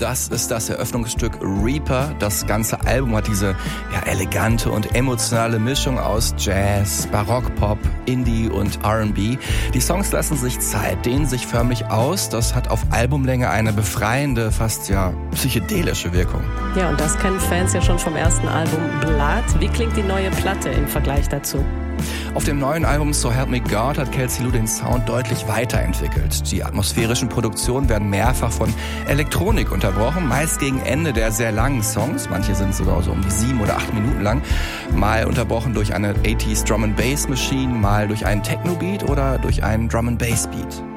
das ist das Eröffnungsstück Reaper. Das ganze Album hat diese elegante und emotionale Mischung aus Jazz, Barockpop, Indie und R&B. Die Songs lassen sich Zeit, dehnen sich förmlich aus. Das hat auf Albumlänge eine befreiende, fast psychedelische Wirkung. Ja, und das kennen Fans ja schon vom ersten Album Blood. Wie klingt die neue Platte im Vergleich dazu? Auf dem neuen Album So Help Me God hat Kelsey Lu den Sound deutlich weiterentwickelt. Die atmosphärischen Produktionen werden mehrfach von Elektronik unterbrochen, meist gegen Ende der sehr langen Songs. Manche sind sogar so um die 7 oder 8 Minuten lang. Mal unterbrochen durch eine 80s Drum and Bass Machine, mal durch einen Techno-Beat oder durch einen Drum and Bass Beat.